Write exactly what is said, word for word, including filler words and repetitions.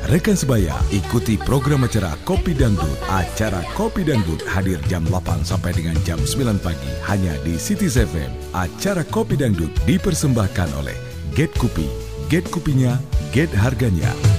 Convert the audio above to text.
Rekan sebaya, ikuti program acara Kopi Dangdut. Acara Kopi Dangdut hadir jam delapan sampai dengan jam sembilan pagi hanya di Cities F M. Acara Kopi Dangdut dipersembahkan oleh Get Kopi. Get kopinya, get harganya.